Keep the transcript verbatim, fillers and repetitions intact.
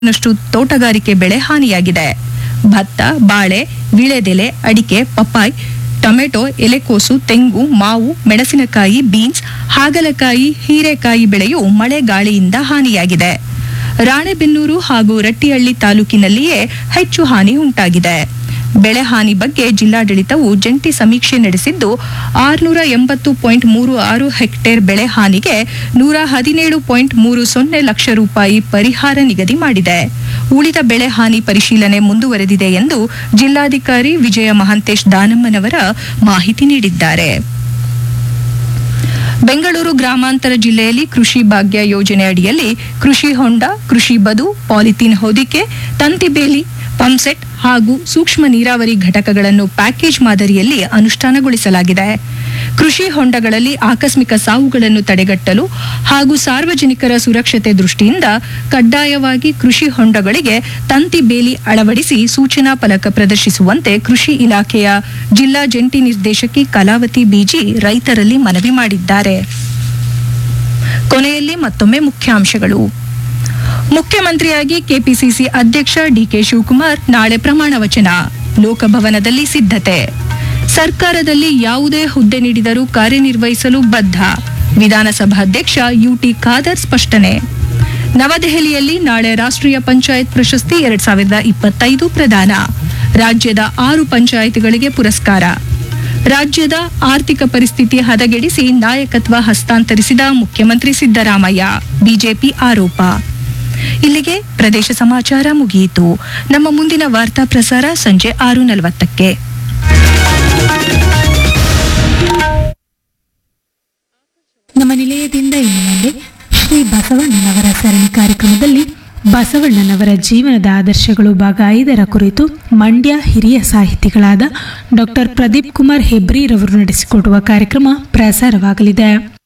ನಷ್ಟು ತೋಟಗಾರಿಕೆ ಬೆಳೆ ಹಾನಿಯಾಗಿದೆ. ಭತ್ತ, ಬಾಳೆ, ವೀಳ್ಯದೆಲೆ, ಅಡಿಕೆ, ಪಪ್ಪಾಯ್, ಟೊಮೆಟೊ, ಎಲೆಕೋಸು, ತೆಂಗು, ಮಾವು, ಮೆಣಸಿನಕಾಯಿ, ಬೀನ್ಸ್, ಹಾಗಲಕಾಯಿ, ಹೀರೆಕಾಯಿ ಬೆಳೆಯು ಮಳೆ ಗಾಳಿಯಿಂದ ಹಾನಿಯಾಗಿದೆ. ರಾಣೆಬೆನ್ನೂರು ಹಾಗೂ ರಟ್ಟಿಹಳ್ಳಿ ತಾಲೂಕಿನಲ್ಲಿಯೇ ಹೆಚ್ಚು ಹಾನಿ ಉಂಟಾಗಿದೆ. ಬೆಳೆ ಹಾನಿ ಬಗ್ಗೆ ಜಿಲ್ಲಾಡಳಿತವು ಜಂಟಿ ಸಮೀಕ್ಷೆ ನಡೆಸಿದ್ದು ಆರುನೂರ ಎಂಬತ್ತು ಪಾಯಿಂಟ್ ಮೂರು ಆರು ಹೆಕ್ಟೇರ್ ಬೆಳೆ ಹಾನಿಗೆ ನೂರ ಹದಿನೇಳು ಪಾಯಿಂಟ್ ಮೂರು ಸೊನ್ನೆ ಲಕ್ಷ ರೂಪಾಯಿ ಪರಿಹಾರ ನಿಗದಿ ಮಾಡಿದೆ. ಉಳಿದ ಬೆಳೆ ಹಾನಿ ಪರಿಶೀಲನೆ ಮುಂದುವರೆದಿದೆ ಎಂದು ಜಿಲ್ಲಾಧಿಕಾರಿ ವಿಜಯ ಮಹಾಂತೇಶ್ ದಾನಮ್ಮನವರ ಮಾಹಿತಿ ನೀಡಿದ್ದಾರೆ. ಬೆಂಗಳೂರು ಗ್ರಾಮಾಂತರ ಜಿಲ್ಲೆಯಲ್ಲಿ ಕೃಷಿ ಭಾಗ್ಯ ಯೋಜನೆ ಅಡಿಯಲ್ಲಿ ಕೃಷಿ ಹೊಂಡ, ಕೃಷಿ ಬದು, ಪಾಲಿಥೀನ್ ಹೊದಿಕೆ, ತಂತಿ ಬೇಲಿ, ಪಂಪ್ಸೆಟ್ ಹಾಗೂ ಸೂಕ್ಷ್ಮ ನೀರಾವರಿ ಘಟಕಗಳನ್ನು ಪ್ಯಾಕೇಜ್ ಮಾದರಿಯಲ್ಲಿ ಅನುಷ್ಠಾನಗೊಳಿಸಲಾಗಿದೆ. ಕೃಷಿ ಹೊಂಡಗಳಲ್ಲಿ ಆಕಸ್ಮಿಕ ಸಾವುಗಳನ್ನು ತಡೆಗಟ್ಟಲು ಹಾಗೂ ಸಾರ್ವಜನಿಕರ ಸುರಕ್ಷತೆ ದೃಷ್ಟಿಯಿಂದ ಕಡ್ಡಾಯವಾಗಿ ಕೃಷಿ ಹೊಂಡಗಳಿಗೆ ತಂತಿ ಬೇಲಿ ಅಳವಡಿಸಿ ಸೂಚನಾ ಫಲಕ ಪ್ರದರ್ಶಿಸುವಂತೆ ಕೃಷಿ ಇಲಾಖೆಯ ಜಿಲ್ಲಾ ಜಂಟಿ ನಿರ್ದೇಶಕಿ ಕಲಾವತಿ ಬಿಜಿ ರೈತರಲ್ಲಿ ಮನವಿ ಮಾಡಿದ್ದಾರೆ. ಕೊನೆಯಲ್ಲಿ ಮತ್ತೊಮ್ಮೆ ಮುಖ್ಯಾಂಶಗಳು. ಮುಖ್ಯಮಂತ್ರಿಯಾಗಿ ಕೆಪಿಸಿಸಿ ಅಧ್ಯಕ್ಷ ಡಿಕೆ ಶಿವಕುಮಾರ್ ನಾಳೆ ಪ್ರಮಾಣ ವಚನ. ಲೋಕಭವನದಲ್ಲಿ ಸಿದ್ಧತೆ. ಸರ್ಕಾರದಲ್ಲಿ ಯಾವುದೇ ಹುದ್ದೆ ನೀಡಿದರೂ ಕಾರ್ಯನಿರ್ವಹಿಸಲು ಬದ್ಧ. ವಿಧಾನಸಭಾಧ್ಯಕ್ಷ ಯುಟಿ ಖಾದರ್ ಸ್ಪಷ್ಟನೆ. ನವದೆಹಲಿಯಲ್ಲಿ ನಾಳೆ ರಾಷ್ಟ್ರೀಯ ಪಂಚಾಯತ್ ಪ್ರಶಸ್ತಿ ಎರಡ್ ಸಾವಿರದ ಇಪ್ಪತ್ತೈದು ಪ್ರದಾನ. ರಾಜ್ಯದ ಆರು ಪಂಚಾಯತ್ಗಳಿಗೆ ಪುರಸ್ಕಾರ. ರಾಜ್ಯದ ಆರ್ಥಿಕ ಪರಿಸ್ಥಿತಿ ಹದಗೆಡಿಸಿ ನಾಯಕತ್ವ ಹಸ್ತಾಂತರಿಸಿದ ಮುಖ್ಯಮಂತ್ರಿ ಸಿದ್ದರಾಮಯ್ಯ. ಬಿಜೆಪಿ ಆರೋಪ. ಇಲ್ಲಿಗೆ ಪ್ರದೇಶ ಸಮಾಚಾರ ಮುಗಿಯಿತು. ನಮ್ಮ ಮುಂದಿನ ವಾರ್ತಾ ಪ್ರಸಾರ ಸಂಜೆ ಆರು ನಲವತ್ತಕ್ಕೆ. ನಮ್ಮ ನಿಲಯದಿಂದ ಇನ್ನು ಮುಂದೆ ಶ್ರೀ ಬಸವಣ್ಣನವರ ಸರಣಿ ಕಾರ್ಯಕ್ರಮದಲ್ಲಿ ಬಸವಣ್ಣನವರ ಜೀವನದ ಆದರ್ಶಗಳು ಭಾಗ ಐದರ ಕುರಿತು ಮಂಡ್ಯ ಹಿರಿಯ ಸಾಹಿತಿಗಳಾದ ಡಾಕ್ಟರ್ ಪ್ರದೀಪ್ ಕುಮಾರ್ ಹೆಬ್ರಿರವರು ನಡೆಸಿಕೊಡುವ ಕಾರ್ಯಕ್ರಮ ಪ್ರಸಾರವಾಗಲಿದೆ.